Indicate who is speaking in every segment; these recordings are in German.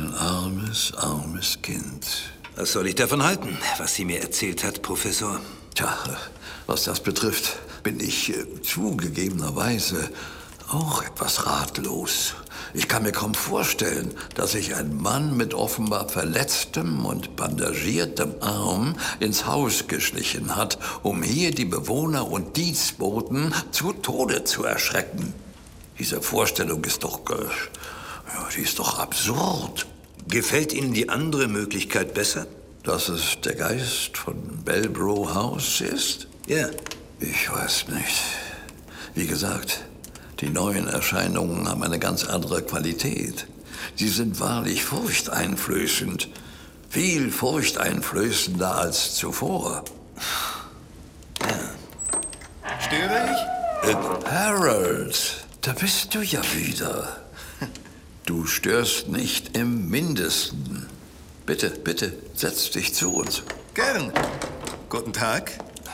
Speaker 1: Mein armes Kind.
Speaker 2: Was soll ich davon halten, was sie mir erzählt hat, Professor?
Speaker 1: Tja, was das betrifft, bin ich zugegebenerweise auch etwas ratlos. Ich kann mir kaum vorstellen, dass sich ein Mann mit offenbar verletztem und bandagiertem Arm ins Haus geschlichen hat, um hier die Bewohner und Dienstboten zu Tode zu erschrecken. Diese Vorstellung ist doch, die ist doch absurd.
Speaker 2: Gefällt Ihnen die andere Möglichkeit besser?
Speaker 1: Dass es der Geist von Belbrough House ist?
Speaker 2: Ja.
Speaker 1: Ich weiß nicht. Wie gesagt, die neuen Erscheinungen haben eine ganz andere Qualität. Sie sind wahrlich furchteinflößend. Viel furchteinflößender als zuvor.
Speaker 3: Ja. Störe ich?
Speaker 1: Harold, da bist du ja wieder. Du störst nicht im Mindesten. Bitte, setz dich zu uns.
Speaker 3: Gern. Guten Tag.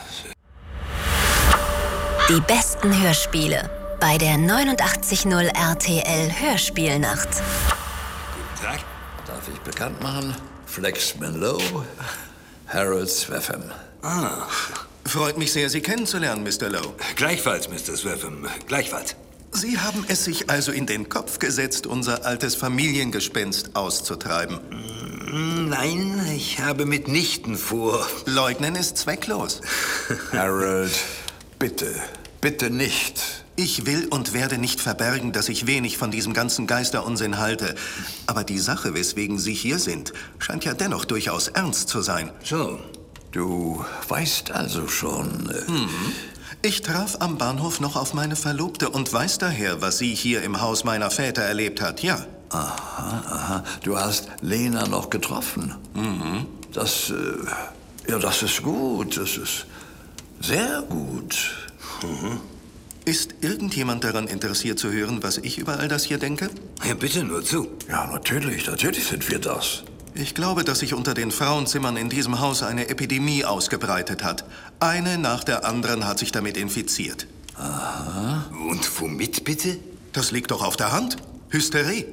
Speaker 4: Die besten Hörspiele bei der 89.0 RTL Hörspielnacht.
Speaker 2: Guten Tag.
Speaker 1: Darf ich bekannt machen? Flex Monroe, Harold Swaffham.
Speaker 2: Ah.
Speaker 3: Freut mich sehr, Sie kennenzulernen, Mr. Lowe.
Speaker 2: Gleichfalls, Mr. Swaffham. Gleichfalls.
Speaker 3: Sie haben es sich also in den Kopf gesetzt, unser altes Familiengespenst auszutreiben.
Speaker 2: Nein, ich habe mitnichten vor.
Speaker 3: Leugnen ist zwecklos.
Speaker 1: Harold, bitte nicht.
Speaker 3: Ich will und werde nicht verbergen, dass ich wenig von diesem ganzen Geisterunsinn halte. Aber die Sache, weswegen Sie hier sind, scheint ja dennoch durchaus ernst zu sein.
Speaker 2: So.
Speaker 1: Du weißt also schon...
Speaker 3: Ich traf am Bahnhof noch auf meine Verlobte und weiß daher, was sie hier im Haus meiner Väter erlebt hat, ja.
Speaker 1: Aha. Du hast Lena noch getroffen. Das ist gut. Das ist sehr gut.
Speaker 3: Ist irgendjemand daran interessiert zu hören, was ich über all das hier denke?
Speaker 2: Ja, bitte nur zu.
Speaker 1: Ja, natürlich sind wir das.
Speaker 3: Ich glaube, dass sich unter den Frauenzimmern in diesem Haus eine Epidemie ausgebreitet hat. Eine nach der anderen hat sich damit infiziert.
Speaker 1: Aha.
Speaker 2: Und womit bitte?
Speaker 3: Das liegt doch auf der Hand. Hysterie.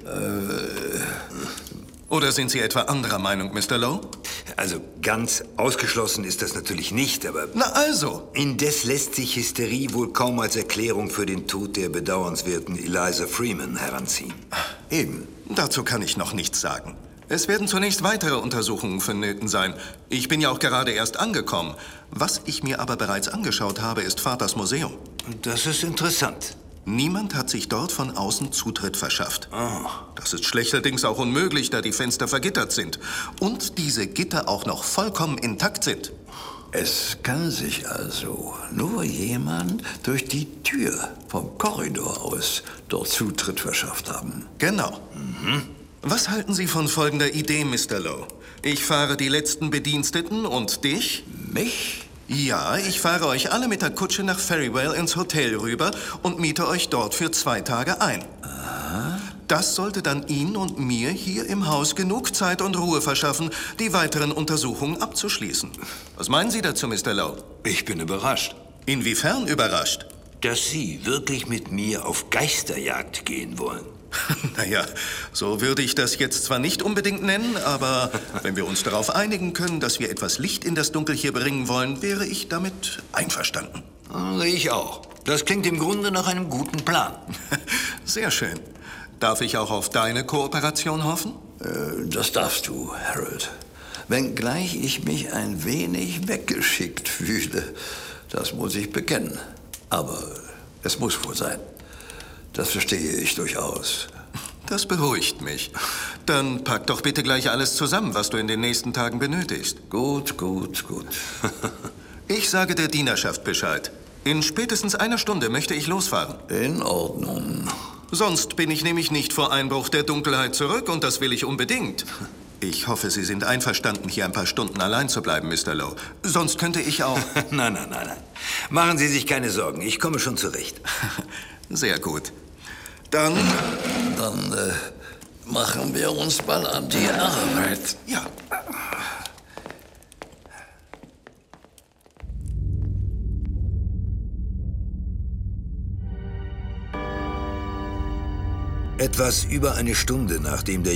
Speaker 3: Oder sind Sie etwa anderer Meinung, Mr. Lowe?
Speaker 2: Also ganz ausgeschlossen ist das natürlich nicht, aber...
Speaker 3: Na also.
Speaker 2: Indes lässt sich Hysterie wohl kaum als Erklärung für den Tod der bedauernswerten Eliza Freeman heranziehen.
Speaker 1: Eben.
Speaker 3: Dazu kann ich noch nichts sagen. Es werden zunächst weitere Untersuchungen vonnöten sein. Ich bin ja auch gerade erst angekommen. Was ich mir aber bereits angeschaut habe, ist Vaters Museum.
Speaker 2: Das ist interessant.
Speaker 3: Niemand hat sich dort von außen Zutritt verschafft.
Speaker 2: Oh.
Speaker 3: Das ist schlechterdings auch unmöglich, da die Fenster vergittert sind. Und diese Gitter auch noch vollkommen intakt sind.
Speaker 1: Es kann sich also nur jemand durch die Tür vom Korridor aus dort Zutritt verschafft haben.
Speaker 3: Genau. Was halten Sie von folgender Idee, Mr. Lowe? Ich fahre die letzten Bediensteten und dich?
Speaker 1: Mich?
Speaker 3: Ja, ich fahre euch alle mit der Kutsche nach Ferrywell ins Hotel rüber und miete euch dort für 2 Tage ein.
Speaker 1: Aha.
Speaker 3: Das sollte dann Ihnen und mir hier im Haus genug Zeit und Ruhe verschaffen, die weiteren Untersuchungen abzuschließen. Was meinen Sie dazu, Mr. Lowe?
Speaker 2: Ich bin überrascht,
Speaker 3: Inwiefern überrascht?
Speaker 2: dass Sie wirklich mit mir auf Geisterjagd gehen wollen.
Speaker 3: Naja, so würde ich das jetzt zwar nicht unbedingt nennen, aber wenn wir uns darauf einigen können, dass wir etwas Licht in das Dunkel hier bringen wollen, wäre ich damit einverstanden.
Speaker 2: Ich auch. Das klingt im Grunde nach einem guten Plan.
Speaker 3: Sehr schön. Darf ich auch auf deine Kooperation hoffen?
Speaker 1: Das darfst du, Harold. Wenngleich ich mich ein wenig weggeschickt fühle. Das muss ich bekennen. Aber es muss wohl sein. Das verstehe ich durchaus.
Speaker 3: Das beruhigt mich. Dann pack doch bitte gleich alles zusammen, was du in den nächsten Tagen benötigst.
Speaker 1: Gut.
Speaker 3: Ich sage der Dienerschaft Bescheid. In spätestens einer Stunde möchte ich losfahren.
Speaker 1: In Ordnung.
Speaker 3: Sonst bin ich nämlich nicht vor Einbruch der Dunkelheit zurück und das will ich unbedingt. Ich hoffe, Sie sind einverstanden, hier ein paar Stunden allein zu bleiben, Mr. Lowe. Sonst könnte ich auch...
Speaker 2: Nein. Machen Sie sich keine Sorgen. Ich komme schon zurecht.
Speaker 3: Sehr gut. Dann
Speaker 1: machen wir uns mal an die Arbeit.
Speaker 3: Ja.
Speaker 2: Etwas über eine Stunde, nachdem der